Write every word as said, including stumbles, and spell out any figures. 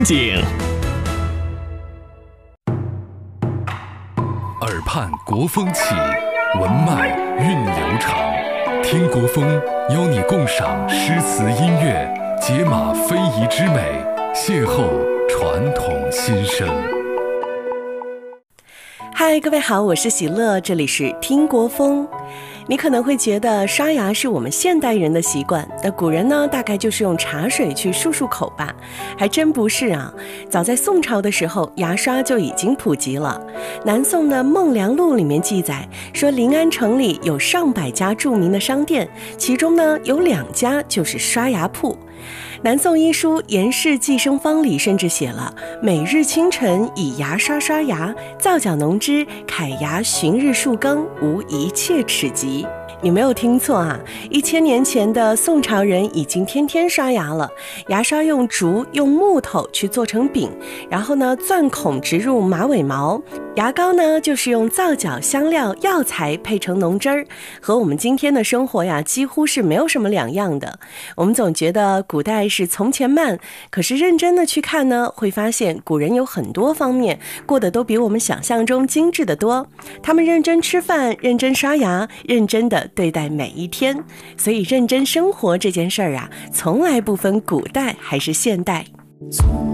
景耳畔国风起，文脉韵流长。听国风，邀你共赏诗词音乐，解码非遗之美，邂逅传统新生。 嗨，各位好，我是喜乐，这里是听国风。你可能会觉得刷牙是我们现代人的习惯，那古人呢，大概就是用茶水去漱漱口吧。还真不是啊，早在宋朝的时候，牙刷就已经普及了。南宋的《孟良录》里面记载说，临安城里有上百家著名的商店，其中呢有两家就是刷牙铺。南宋医书《颜氏寄生方》里甚至写了每日清晨以牙刷刷牙，皂角浓脂，揩牙旬日数更，无一切齿疾。你没有听错啊，一千年前的宋朝人已经天天刷牙了。牙刷用竹用木头去做成柄，然后呢钻孔植入马尾毛。牙膏呢就是用皂角、香料、药材配成浓汁儿，和我们今天的生活呀几乎是没有什么两样的。我们总觉得古代是从前慢，可是认真的去看呢，会发现古人有很多方面过得都比我们想象中精致得多。他们认真吃饭，认真刷牙，认真的对待每一天。所以认真生活这件事儿啊，从来不分古代还是现代。